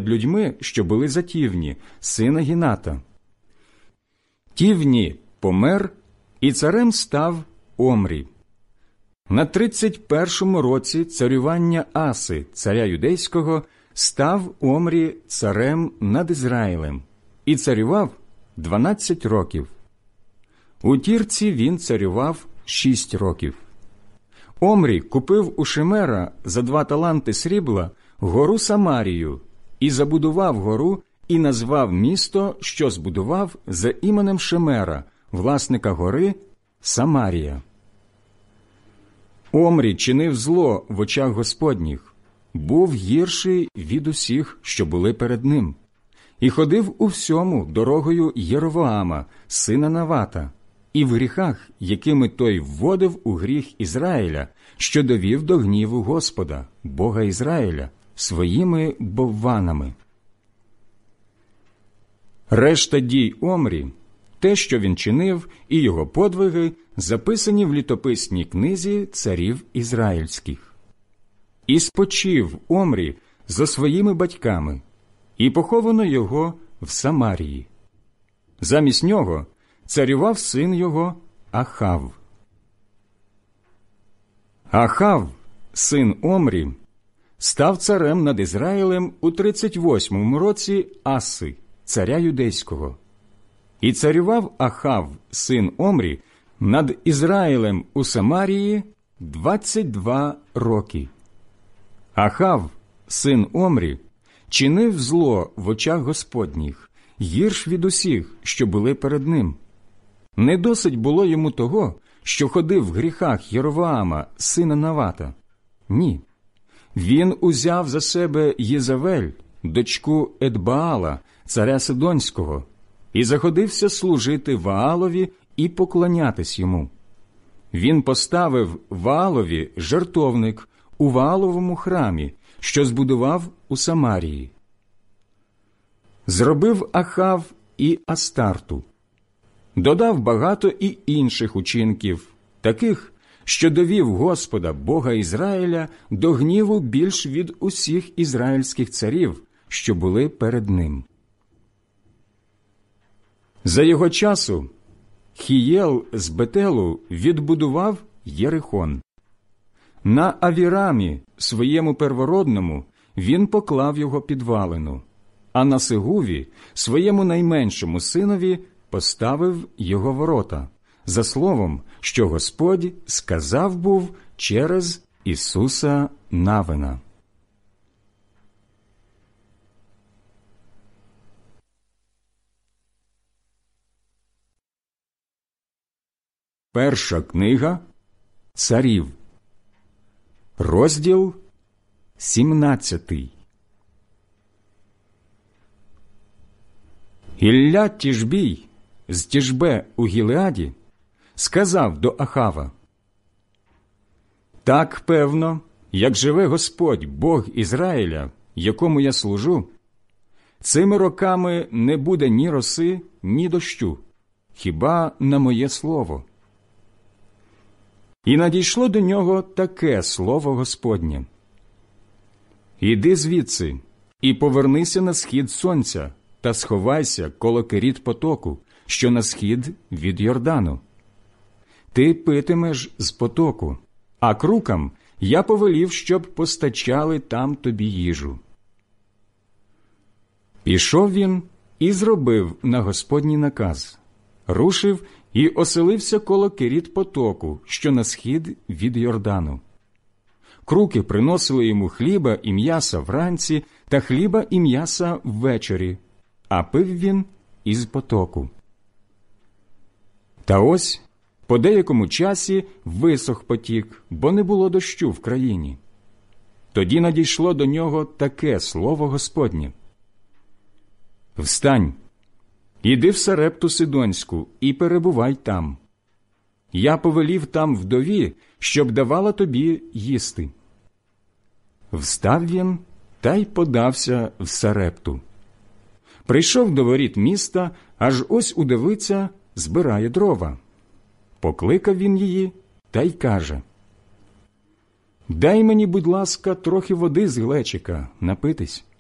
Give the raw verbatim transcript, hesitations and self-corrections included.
над людьми, що були за Тівні, сина Гіната. Тівні помер, і царем став Омрі. На тридцять першому році царювання Аси, царя юдейського, став Омрі царем над Ізраїлем і царював дванадцять років. У Тірці він царював шість років. Омрі купив у Шемера за два таланти срібла гору Самарію і забудував гору і назвав місто, що збудував, за іменем Шемера, власника гори, Самарія. Омрі чинив зло в очах Господніх, був гірший від усіх, що були перед ним, і ходив у всьому дорогою Єровоама, сина Навата, і в гріхах, якими той вводив у гріх Ізраїля, що довів до гніву Господа, Бога Ізраїля, своїми бовванами. Решта дій Омрі, те, що він чинив, і його подвиги, записані в літописній книзі царів ізраїльських. І спочив Омрі за своїми батьками, і поховано його в Самарії. Замість нього царював син його Ахав. Ахав, син Омрі, став царем над Ізраїлем у тридцять восьмому році Аси, царя юдейського. І царював Ахав, син Омрі, над Ізраїлем у Самарії двадцять два роки. Ахав, син Омрі, чинив зло в очах Господніх, гірш від усіх, що були перед ним. Не досить було йому того, що ходив в гріхах Єровоама, сина Навата. Ні. Він узяв за себе Єзавель, дочку Едбаала, царя Сидонського, і заходився служити Ваалові і поклонятись йому. Він поставив Ваалові жертовник у Вааловому храмі, що збудував у Самарії. Зробив Ахав і Астарту. Додав багато і інших учинків, таких, що довів Господа, Бога Ізраїля, до гніву більш від усіх ізраїльських царів, що були перед ним. За його часу Хієл з Бетелу відбудував Єрихон. На Авірамі, своєму первородному, він поклав його підвалину, а на Сегуві, своєму найменшому синові, поставив його ворота, за словом, що Господь сказав був через Ісуса Навина. Перша книга Царів, розділ сімнадцятий. Ілля Тішбій з Тішбе у Гілеаді сказав до Ахава: «Так певно, як живе Господь, Бог Ізраїля, якому я служу, цими роками не буде ні роси, ні дощу, хіба на моє слово». І надійшло до нього таке слово Господнє: «Іди звідси і повернися на схід сонця та сховайся коло Керіт потоку, що на схід від Йордану. Ти питимеш з потоку, а крукам я повелів, щоб постачали там тобі їжу». Пішов він і зробив на Господній наказ, рушив і оселився коло Керіт потоку, що на схід від Йордану. Круки приносили йому хліба і м'яса вранці та хліба і м'яса ввечері, а пив він із потоку. Та ось по деякому часі висох потік, бо не було дощу в країні. Тоді надійшло до нього таке слово Господнє: «Встань, іди в Сарепту Сидонську і перебувай там. Я повелів там вдові, щоб давала тобі їсти». Встав він та й подався в Сарепту. Прийшов до воріт міста, аж ось удовиця збирає дрова. Покликав він її та й каже: «Дай мені, будь ласка, трохи води з глечика напитись».